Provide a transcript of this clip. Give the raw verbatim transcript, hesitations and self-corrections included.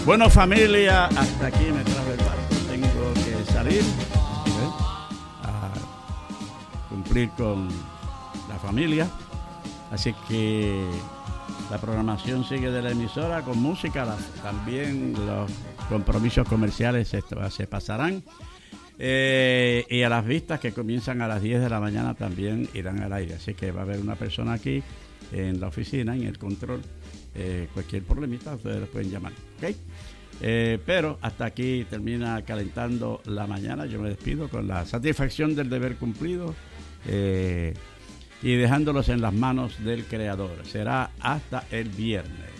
Bueno, familia, hasta aquí me trajo el barco. Tengo que salir ¿eh? a cumplir con la familia. Así que la programación sigue de la emisora con música. La, también los compromisos comerciales se, se pasarán. Eh, y a las vistas que comienzan a las diez de la mañana también irán al aire. Así que va a haber una persona aquí en la oficina, en el control. Eh, cualquier problemita ustedes los pueden llamar, ¿ok? Eh, pero hasta aquí termina Calentando la Mañana. Yo me despido con la satisfacción del deber cumplido eh, y dejándolos en las manos del Creador. Será hasta el viernes.